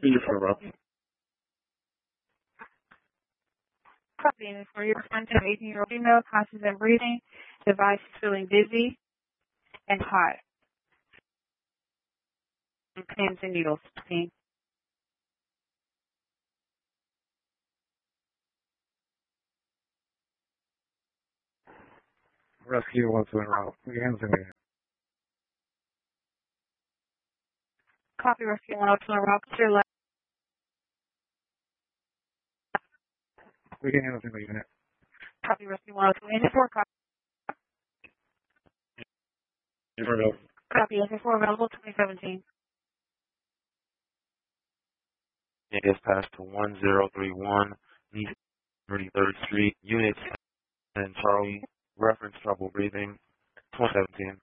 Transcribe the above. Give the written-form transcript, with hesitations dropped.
You for Rob. Copy. For your content, 18-year-old female, conscious and breathing, device feeling dizzy and hot. Pins and needles. Rescue 1 en route. Hands in the air. Copy. Rescue 102 en route to your left. Hands in the unit. Copy. Rescue 102 engine 4. Copy. Copy. Engine 4 available 2017. Dispatch to 1031 East 33rd Street, Units and Charlie, reference trouble breathing, 2017.